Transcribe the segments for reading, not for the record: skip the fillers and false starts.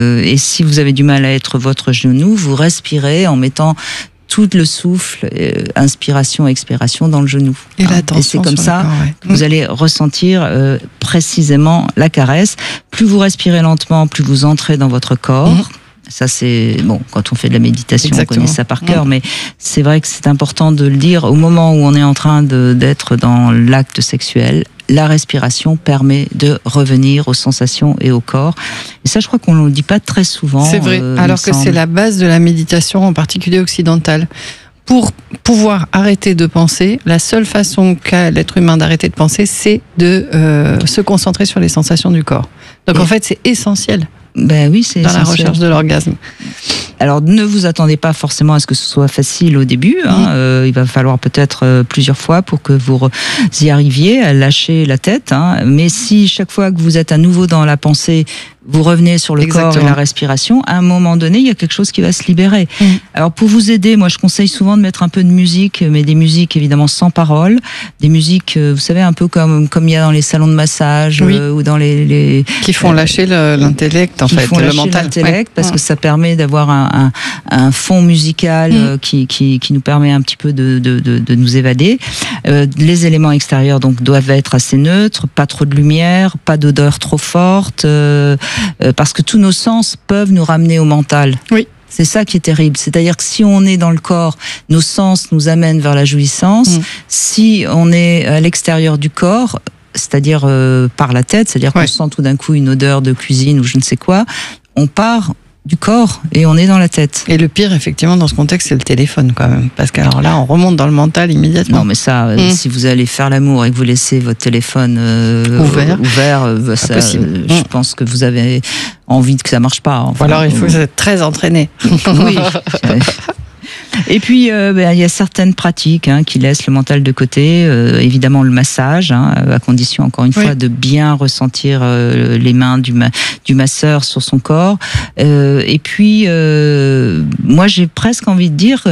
Et si vous avez du mal à être votre genou, vous respirez en mettant tout le souffle, inspiration, expiration dans le genou. Et l'attention. Et c'est comme ça que vous allez ressentir précisément la caresse. Plus vous respirez lentement, plus vous entrez dans votre corps. Ça, c'est bon, quand on fait de la méditation, exactement, on connaît ça par cœur, mais c'est vrai que c'est important de le dire au moment où on est en train d'être dans l'acte sexuel. La respiration permet de revenir aux sensations et au corps. Et ça, je crois qu'on ne le dit pas très souvent. C'est vrai, alors que c'est la base de la méditation, en particulier occidentale. Pour pouvoir arrêter de penser, la seule façon qu'a l'être humain d'arrêter de penser, c'est de se concentrer sur les sensations du corps. Donc en fait, c'est essentiel. Ben oui, c'est dans essentiel. La recherche de l'orgasme. Alors, ne vous attendez pas forcément à ce que ce soit facile au début. Il va falloir peut-être plusieurs fois pour que vous y arriviez à lâcher la tête. Mais si chaque fois que vous êtes à nouveau dans la pensée, vous revenez sur le corps et la respiration, à un moment donné, il y a quelque chose qui va se libérer. Alors, pour vous aider, moi, je conseille souvent de mettre un peu de musique, mais des musiques évidemment sans parole, des musiques, vous savez, un peu comme il y a dans les salons de massage ou dans les qui font lâcher l'intellect, en fait, le mental, l'intellect, parce que ça permet d'avoir un fond musical qui nous permet un petit peu de nous évader. Les éléments extérieurs donc doivent être assez neutres, pas trop de lumière, pas d'odeur trop forte. Parce que tous nos sens peuvent nous ramener au mental. Oui. C'est ça qui est terrible. C'est-à-dire que si on est dans le corps, nos sens nous amènent vers la jouissance. Si on est à l'extérieur du corps, c'est-à-dire par la tête, c'est-à-dire qu'on sent tout d'un coup une odeur de cuisine ou je ne sais quoi, on part du corps et on est dans la tête. Et le pire, effectivement, dans ce contexte, c'est le téléphone quand même. Parce que alors là, on remonte dans le mental immédiatement. Non, mais ça, si vous allez faire l'amour et que vous laissez votre téléphone ouvert ça, je pense que vous avez envie que ça marche pas. Enfin, ou alors il faut être très entraîné. Oui. Et puis, il y a certaines pratiques qui laissent le mental de côté. Évidemment, le massage, à condition, encore une fois, de bien ressentir les mains du masseur sur son corps. Et puis, moi, j'ai presque envie de dire...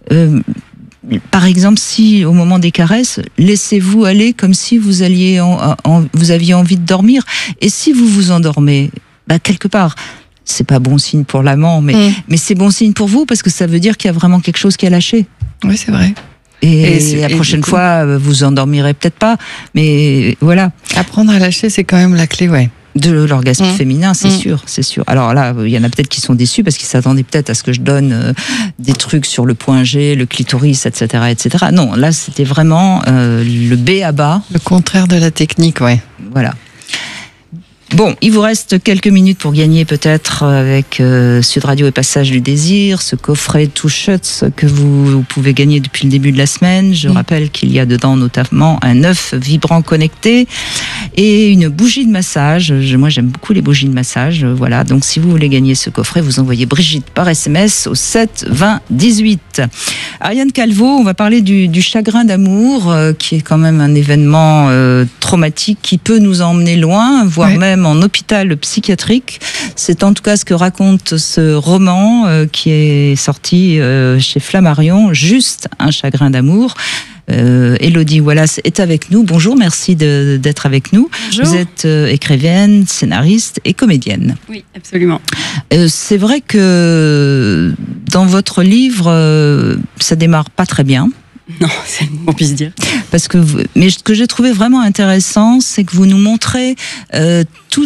par exemple, si au moment des caresses, laissez-vous aller comme si vous aviez envie de dormir. Et si vous vous endormez, quelque part... c'est pas bon signe pour l'amant, mais c'est bon signe pour vous parce que ça veut dire qu'il y a vraiment quelque chose qui a lâché. Oui, c'est vrai. Et la prochaine fois, vous endormirez peut-être pas, mais voilà. Apprendre à lâcher, c'est quand même la clé, de l'orgasme féminin, c'est sûr, c'est sûr. Alors là, il y en a peut-être qui sont déçus parce qu'ils s'attendaient peut-être à ce que je donne des trucs sur le point G, le clitoris, etc., etc. Non, là, c'était vraiment le B à bas. Le contraire de la technique, Voilà. Bon, il vous reste quelques minutes pour gagner peut-être avec Sud Radio et Passage du Désir, ce coffret Two Shots que vous pouvez gagner depuis le début de la semaine. Je rappelle qu'il y a dedans notamment un œuf vibrant connecté et une bougie de massage. Moi, j'aime beaucoup les bougies de massage. Voilà, donc si vous voulez gagner ce coffret, vous envoyez Brigitte par SMS au 7 20 18. Ariane Calvo, on va parler du chagrin d'amour, qui est quand même un événement traumatique qui peut nous emmener loin, voire même en hôpital psychiatrique. C'est en tout cas ce que raconte ce roman qui est sorti chez Flammarion, Juste un chagrin d'amour. Élodie Wallace est avec nous. Bonjour, merci d'être avec nous. Bonjour. Vous êtes écrivaine, scénariste et comédienne. Oui, absolument. C'est vrai que dans votre livre, ça démarre pas très bien. Non, c'est le moins qu'on puisse dire. Mais ce que j'ai trouvé vraiment intéressant, c'est que vous nous montrez tout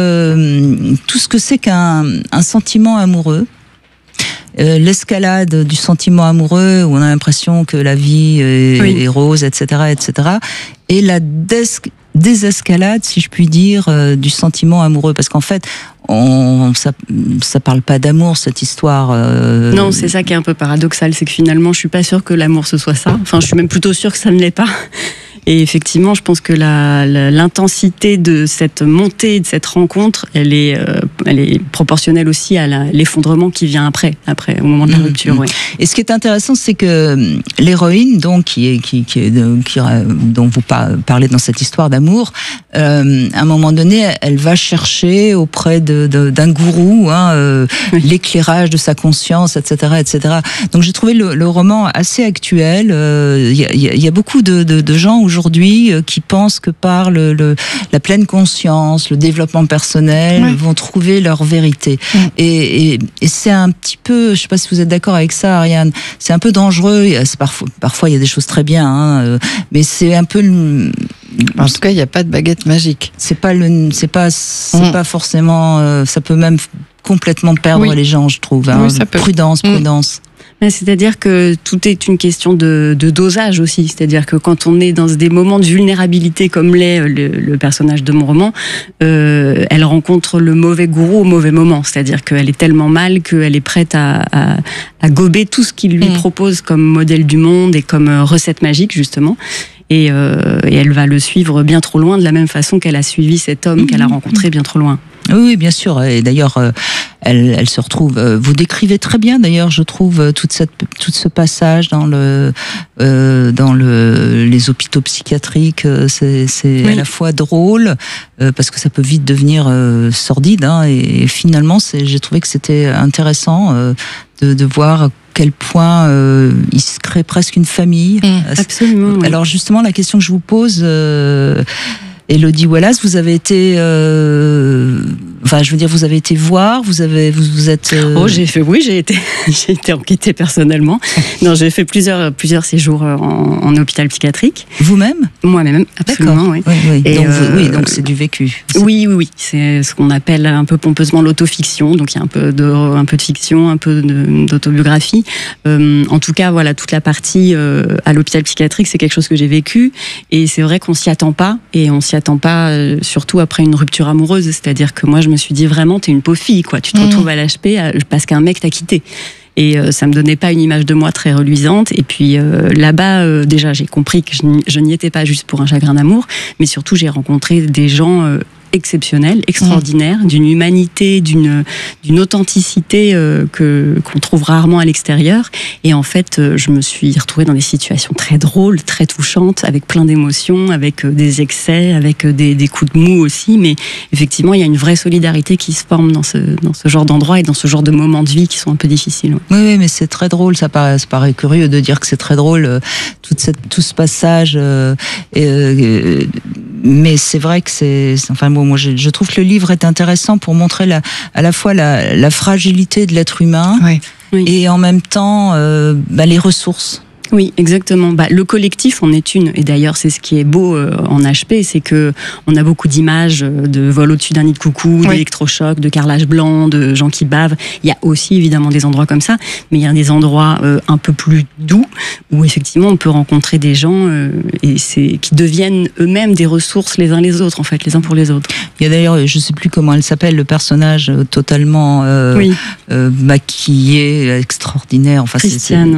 ce que c'est qu'un sentiment amoureux. L'escalade du sentiment amoureux, où on a l'impression que la vie est rose, etc., etc. Et la désescalade, si je puis dire, du sentiment amoureux. Parce qu'en fait, ça parle pas d'amour, cette histoire. Non, c'est ça qui est un peu paradoxal, c'est que finalement, je suis pas sûre que l'amour ce soit ça. Enfin, je suis même plutôt sûre que ça ne l'est pas. Et effectivement, je pense que l'intensité de cette montée, de cette rencontre, elle est proportionnelle aussi à l'effondrement qui vient après, au moment de la rupture. Ouais. Et ce qui est intéressant, c'est que l'héroïne, donc, dont vous parlez dans cette histoire d'amour, à un moment donné, elle va chercher auprès d'un gourou l'éclairage de sa conscience, etc., etc. Donc j'ai trouvé le roman assez actuel. Il y a beaucoup de gens aujourd'hui qui pensent que par la pleine conscience, le développement personnel, vont trouver trouver leur vérité. Et c'est un petit peu, je sais pas si vous êtes d'accord avec ça, Ariane, c'est un peu dangereux. Parfois il y a des choses très bien, hein, mais c'est un peu en tout cas, il n'y a pas de baguette magique. C'est pas forcément. Ça peut même complètement perdre les gens, je trouve. Hein. Oui, ça peut. Prudence. C'est-à-dire que tout est une question de dosage aussi. C'est-à-dire que quand on est dans des moments de vulnérabilité comme l'est le personnage de mon roman, elle rencontre le mauvais gourou au mauvais moment. C'est-à-dire qu'elle est tellement mal qu'elle est prête à gober tout ce qu'il lui propose comme modèle du monde et comme recette magique, justement. Et elle va le suivre bien trop loin, de la même façon qu'elle a suivi cet homme qu'elle a rencontré bien trop loin. Oui, bien sûr. Et d'ailleurs, elle se retrouve. Vous décrivez très bien, d'ailleurs, je trouve, tout ce passage dans les hôpitaux psychiatriques. C'est à la fois drôle parce que ça peut vite devenir sordide. Hein, et finalement, j'ai trouvé que c'était intéressant de voir quel point il se crée presque une famille. Absolument. Oui. Alors justement, la question que je vous pose, Élodie Wallace, vous avez été, vous avez été voir, vous êtes. J'ai été enquêtée personnellement. Non, j'ai fait plusieurs séjours en hôpital psychiatrique. Vous-même? Moi-même, absolument. D'accord. Oui. Et donc c'est du vécu. Oui. C'est ce qu'on appelle un peu pompeusement l'autofiction. Donc il y a un peu de fiction, un peu d'autobiographie. En tout cas, voilà, toute la partie à l'hôpital psychiatrique, c'est quelque chose que j'ai vécu. Et c'est vrai qu'on s'y attend pas. Et on s'y attend pas, surtout après une rupture amoureuse. C'est-à-dire que moi, je me suis dit vraiment, t'es une pauvre fille, quoi. Tu te retrouves à l'HP parce qu'un mec t'a quitté. Et ça me donnait pas une image de moi très reluisante. Et puis là-bas, déjà, j'ai compris que je n'y étais pas juste pour un chagrin d'amour, mais surtout, j'ai rencontré des gens exceptionnel, extraordinaire, d'une humanité, d'une authenticité qu'on trouve rarement à l'extérieur. Et en fait, je me suis retrouvée dans des situations très drôles, très touchantes, avec plein d'émotions, avec des excès, avec des coups de mou aussi. Mais effectivement, il y a une vraie solidarité qui se forme dans ce genre d'endroit et dans ce genre de moments de vie qui sont un peu difficiles. Ouais. Oui, mais c'est très drôle. Ça paraît curieux de dire que c'est très drôle, tout ce passage. Mais c'est vrai que moi je trouve que le livre est intéressant pour montrer à la fois la fragilité de l'être humain et en même temps les ressources. Oui, exactement. Le collectif en est une. Et d'ailleurs, c'est ce qui est beau en HP, c'est que on a beaucoup d'images de vol au-dessus d'un nid de coucou, d'électrochocs, de carrelage blanc, de gens qui bavent. Il y a aussi évidemment des endroits comme ça, mais il y a des endroits un peu plus doux où effectivement on peut rencontrer des gens qui deviennent eux-mêmes des ressources les uns les autres, en fait, les uns pour les autres. Il y a d'ailleurs, je sais plus comment elle s'appelle, le personnage totalement maquillé, extraordinaire. Enfin, Christiane,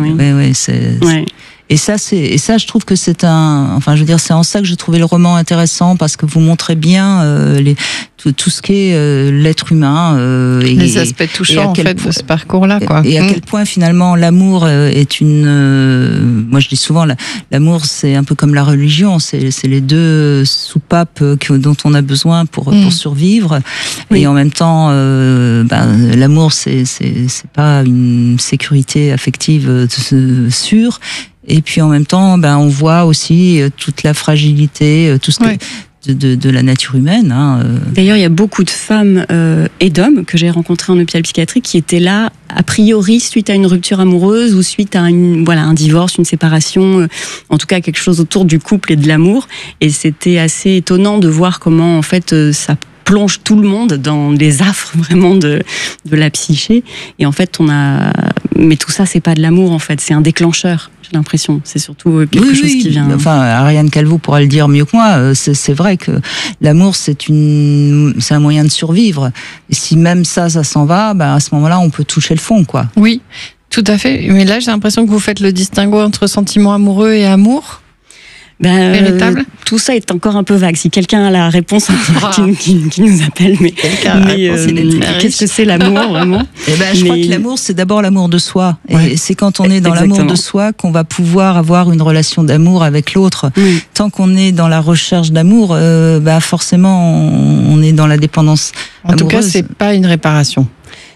Et ça, je trouve que c'est c'est en ça que j'ai trouvé le roman intéressant, parce que vous montrez bien tout ce qu'est l'être humain. Les aspects touchants, en fait, de ce parcours-là, quoi. Et à quel point, finalement, l'amour est moi, je dis souvent, l'amour, c'est un peu comme la religion, c'est les deux soupapes dont on a besoin pour survivre. Et en même temps, l'amour, c'est pas une sécurité affective sûre. Et puis en même temps, on voit aussi toute la fragilité, tout ce de la nature humaine. Hein. D'ailleurs, il y a beaucoup de femmes et d'hommes que j'ai rencontrés en hôpital psychiatrique qui étaient là, a priori, suite à une rupture amoureuse ou suite à un divorce, une séparation, en tout cas quelque chose autour du couple et de l'amour. Et c'était assez étonnant de voir comment, en fait, ça plonge tout le monde dans les affres vraiment de la psyché. Et en fait, mais tout ça, c'est pas de l'amour, en fait, c'est un déclencheur. J'ai l'impression, c'est surtout quelque chose qui vient. Enfin, Ariane Calvo pourra le dire mieux que moi. C'est vrai que l'amour, c'est un moyen de survivre. Et si même ça s'en va, à ce moment-là, on peut toucher le fond, quoi. Oui, tout à fait. Mais là, j'ai l'impression que vous faites le distinguo entre sentiment amoureux et amour. Véritable. Tout ça est encore un peu vague. Si quelqu'un a la réponse, qui nous appelle. Mais qu'est-ce que c'est l'amour, vraiment? Je crois que l'amour, c'est d'abord l'amour de soi. Et c'est quand on est dans l'amour de soi qu'on va pouvoir avoir une relation d'amour avec l'autre. Tant qu'on est dans la recherche d'amour, forcément, on est dans la dépendance amoureuse. En tout cas, c'est pas une réparation.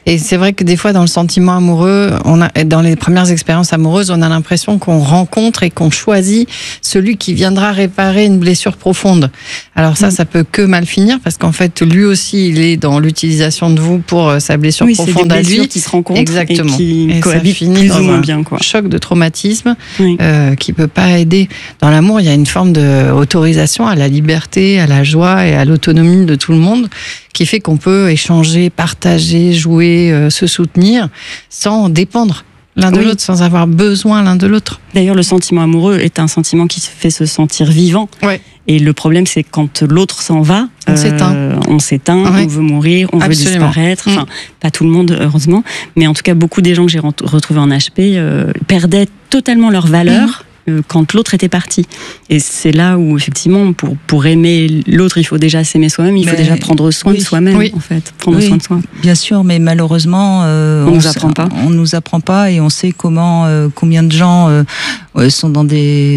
Et c'est vrai que des fois, dans le sentiment amoureux, dans les premières expériences amoureuses, on a l'impression qu'on rencontre et qu'on choisit celui qui viendra réparer une blessure profonde. Alors ça peut que mal finir, parce qu'en fait, lui aussi, il est dans l'utilisation de vous pour sa blessure profonde à lui. C'est des blessures qui se rencontrent. Exactement. Et ça finit plus dans ou moins un bien, quoi. choc de traumatisme qui peut pas aider. Dans l'amour, il y a une forme d'autorisation à la liberté, à la joie et à l'autonomie de tout le monde, qui fait qu'on peut échanger, partager, jouer, se soutenir, sans dépendre l'un de l'autre, sans avoir besoin l'un de l'autre. D'ailleurs, le sentiment amoureux est un sentiment qui fait se sentir vivant. Ouais. Et le problème, c'est quand l'autre s'en va, on s'éteint, on veut mourir, on veut disparaître. Enfin, pas tout le monde, heureusement, mais en tout cas, beaucoup des gens que j'ai retrouvés en HP perdaient totalement leur valeur quand l'autre était parti. Et c'est là où, effectivement, pour aimer l'autre, il faut déjà s'aimer soi-même, il faut déjà prendre soin de soi-même, en fait. Prendre soin de soi. Bien sûr, mais malheureusement, on nous apprend pas. On nous apprend pas, et on sait combien de gens sont dans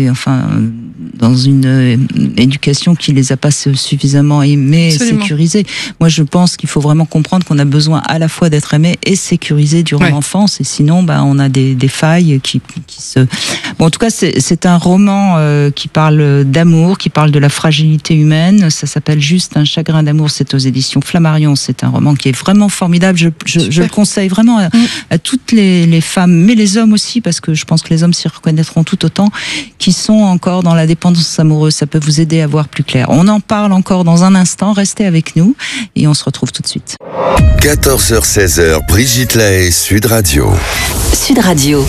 une éducation qui les a pas suffisamment aimés et sécurisés. Moi, je pense qu'il faut vraiment comprendre qu'on a besoin à la fois d'être aimé et sécurisé durant l'enfance, et sinon, on a des failles qui se... Bon, en tout cas, c'est un roman qui parle d'amour, qui parle de la fragilité humaine. Ça s'appelle Juste un chagrin d'amour. C'est aux éditions Flammarion. C'est un roman qui est vraiment formidable. Je le conseille vraiment à toutes les femmes, mais les hommes aussi, parce que je pense que les hommes s'y reconnaîtront tout autant, qui sont encore dans la dépendance amoureuse. Ça peut vous aider à voir plus clair. On en parle encore dans un instant. Restez avec nous et on se retrouve tout de suite. 14h-16h, Brigitte Lahaie, Sud Radio. Sud Radio.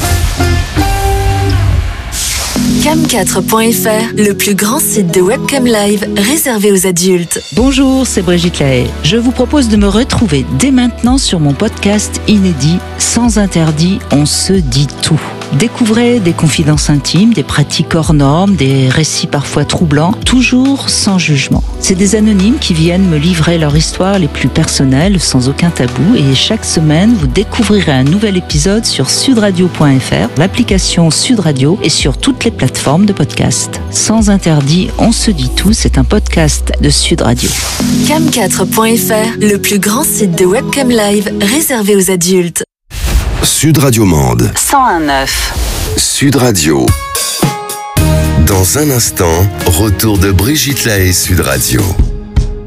Cam4.fr, le plus grand site de webcam live réservé aux adultes. Bonjour, c'est Brigitte Lahaie. Je vous propose de me retrouver dès maintenant sur mon podcast inédit Sans interdit, on se dit tout. Découvrez des confidences intimes, des pratiques hors normes, des récits parfois troublants, toujours sans jugement. C'est des anonymes qui viennent me livrer leur histoire les plus personnelles, sans aucun tabou, et chaque semaine, vous découvrirez un nouvel épisode sur sudradio.fr, l'application Sud Radio et sur toutes les plateformes de podcast. Sans interdit, on se dit tout, c'est un podcast de Sud Radio. Cam4.fr, le plus grand site de webcam live réservé aux adultes. Sud Radio Mende 101.9. Sud Radio. Dans un instant, retour de Brigitte Lahaie, Sud Radio.